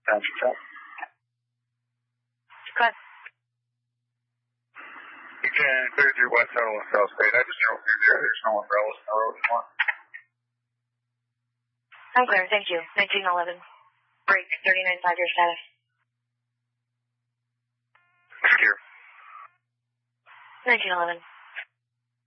Gotcha. Go ahead. You can clear through West Total and South State. I just drove through there. There's no umbrellas in the road anymore. I'm clear, thank you. 1911. Break, 39.5 your status. Secure. 1911.